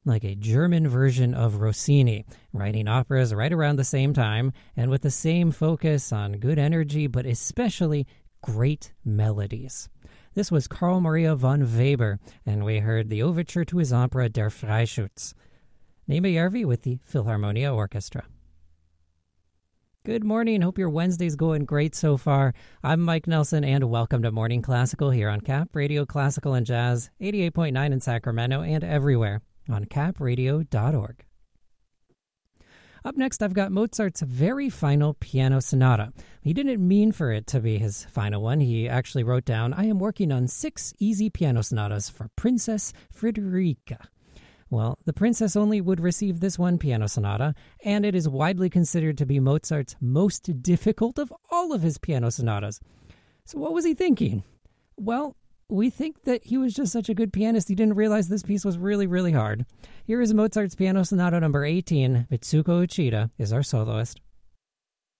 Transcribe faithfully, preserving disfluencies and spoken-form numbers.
like a German version of Rossini, writing operas right around the same time and with the same focus on good energy, but especially great melodies. This was Carl Maria von Weber, and we heard the overture to his opera Der Freischütz. Nema Järvi with the Philharmonia Orchestra. Good morning. Hope your Wednesday's going great so far. I'm Mike Nelson, and welcome to Morning Classical here on Cap Radio Classical and Jazz, eighty-eight point nine in Sacramento and everywhere on cap radio dot org. Up next, I've got Mozart's very final piano sonata. He didn't mean for it to be his final one. He actually wrote down, I am working on six easy piano sonatas for Princess Friederike. Well, the princess only would receive this one piano sonata, and it is widely considered to be Mozart's most difficult of all of his piano sonatas. So what was he thinking? Well, we think that he was just such a good pianist, he didn't realize this piece was really, really hard. Here is Mozart's piano sonata number eighteen. Mitsuko Uchida is our soloist.